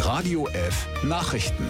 Radio F Nachrichten.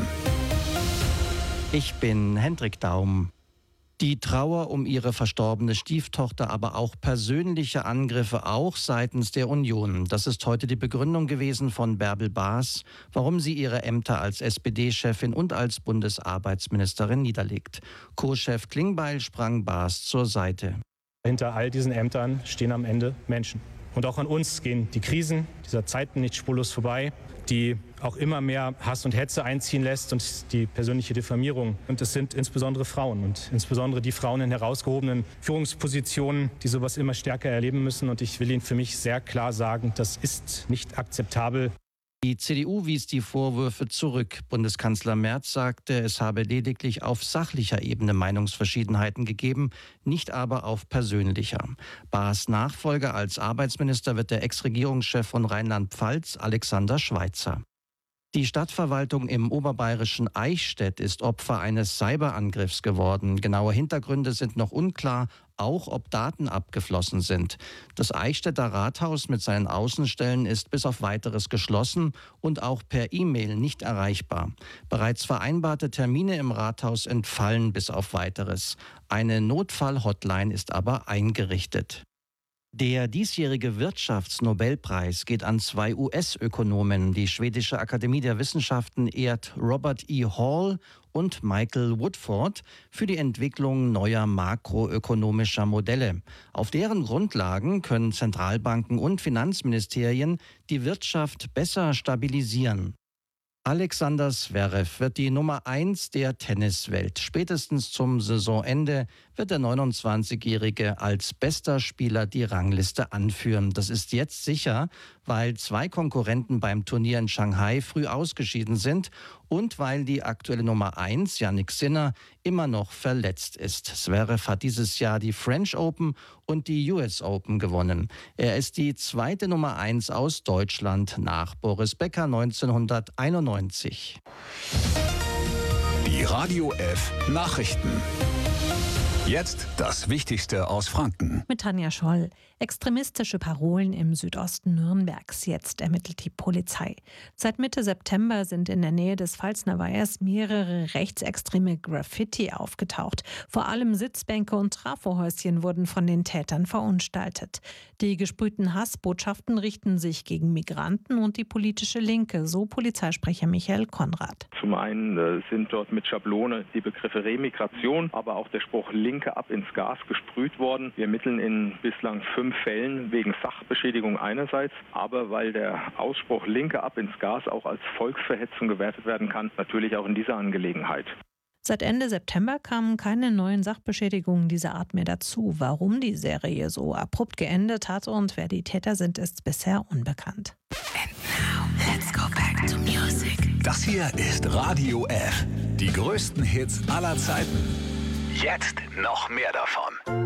Ich bin Hendrik Daum. Die Trauer um ihre verstorbene Stieftochter, aber auch persönliche Angriffe auch seitens der Union. Das ist heute die Begründung gewesen von Bärbel Baas, warum sie ihre Ämter als SPD-Chefin und als Bundesarbeitsministerin niederlegt. Co-Chef Klingbeil sprang Baas zur Seite. Hinter all diesen Ämtern stehen am Ende Menschen. Und auch an uns gehen die Krisen dieser Zeiten nicht spurlos vorbei, die auch immer mehr Hass und Hetze einziehen lässt und die persönliche Diffamierung. Und es sind insbesondere Frauen und insbesondere die Frauen in herausgehobenen Führungspositionen, die sowas immer stärker erleben müssen. Und ich will Ihnen für mich sehr klar sagen, das ist nicht akzeptabel. Die CDU wies die Vorwürfe zurück. Bundeskanzler Merz sagte, es habe lediglich auf sachlicher Ebene Meinungsverschiedenheiten gegeben, nicht aber auf persönlicher. Baas Nachfolger als Arbeitsminister wird der Ex-Regierungschef von Rheinland-Pfalz, Alexander Schweitzer. Die Stadtverwaltung im oberbayerischen Eichstätt ist Opfer eines Cyberangriffs geworden. Genaue Hintergründe sind noch unklar, auch ob Daten abgeflossen sind. Das Eichstätter Rathaus mit seinen Außenstellen ist bis auf Weiteres geschlossen und auch per E-Mail nicht erreichbar. Bereits vereinbarte Termine im Rathaus entfallen bis auf Weiteres. Eine Notfall-Hotline ist aber eingerichtet. Der diesjährige Wirtschaftsnobelpreis geht an 2 US-Ökonomen. Die Schwedische Akademie der Wissenschaften ehrt Robert E. Hall und Michael Woodford für die Entwicklung neuer makroökonomischer Modelle. Auf deren Grundlagen können Zentralbanken und Finanzministerien die Wirtschaft besser stabilisieren. Alexander Zverev wird die Nummer 1 der Tenniswelt. Spätestens zum Saisonende wird der 29-Jährige als bester Spieler die Rangliste anführen. Das ist jetzt sicher, weil 2 Konkurrenten beim Turnier in Shanghai früh ausgeschieden sind und weil die aktuelle Nummer 1, Jannik Sinner, immer noch verletzt ist. Zverev hat dieses Jahr die French Open und die US Open gewonnen. Er ist die zweite Nummer 1 aus Deutschland nach Boris Becker 1991. Die Radio F Nachrichten. Jetzt das Wichtigste aus Franken. Mit Tanja Scholl. Extremistische Parolen im Südosten Nürnbergs. Jetzt ermittelt die Polizei. Seit Mitte September sind in der Nähe des Pfalzner Weihers mehrere rechtsextreme Graffiti aufgetaucht. Vor allem Sitzbänke und Trafohäuschen wurden von den Tätern verunstaltet. Die gesprühten Hassbotschaften richten sich gegen Migranten und die politische Linke, so Polizeisprecher Michael Konrad. Zum einen sind dort mit Schablone die Begriffe Remigration, aber auch der Spruch Linke ab ins Gas gesprüht worden. Wir ermitteln in bislang 5 Fällen wegen Sachbeschädigung einerseits, aber weil der Ausspruch Linke ab ins Gas auch als Volksverhetzung gewertet werden kann, natürlich auch in dieser Angelegenheit. Seit Ende September kamen keine neuen Sachbeschädigungen dieser Art mehr dazu. Warum die Serie so abrupt geendet hat und wer die Täter sind, ist bisher unbekannt. And now, let's go back to music. Das hier ist Radio F. Die größten Hits aller Zeiten. Jetzt noch mehr davon.